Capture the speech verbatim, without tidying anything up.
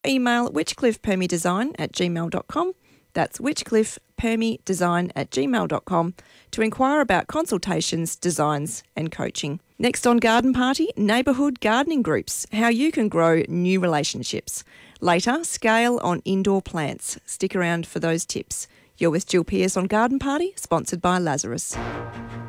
Email witchcliffepermydesign at gmail dot com. That's witchcliffepermydesign at gmail dot com to inquire about consultations, designs and coaching. Next on Garden Party, neighbourhood gardening groups, how you can grow new relationships. Later, scale on indoor plants. Stick around for those tips. You're with Jill Pearce on Garden Party, sponsored by Lazarus.